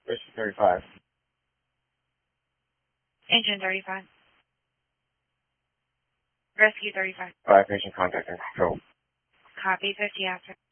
Rescue 35. Engine 35. Rescue 35. 5 patient contact and control. Copy 50 after.